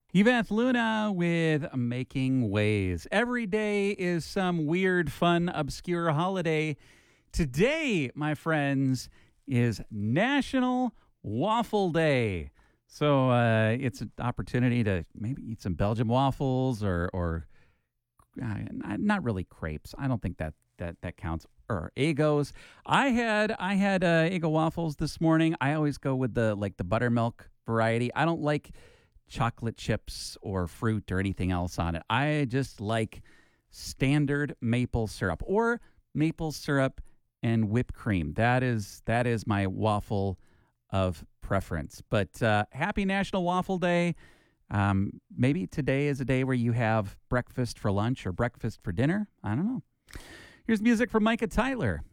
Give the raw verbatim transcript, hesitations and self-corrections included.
Yvette Luna with Making Ways. Every day is some weird, fun, obscure holiday. Today, my friends, is National Waffle Day. So uh, it's an opportunity to maybe eat some Belgian waffles or, or uh, not really crepes. I don't think that that, that counts. Or Egos. I had I had uh, Eggo waffles this morning. I always go with the like the buttermilk variety. I don't like chocolate chips or fruit or anything else on it. I just like standard maple syrup or maple syrup and whipped cream. That is that is my waffle of preference. But uh, happy National Waffle Day. Um, maybe today is a day where you have breakfast for lunch or breakfast for dinner. I don't know. Here's music from Micah Tyler.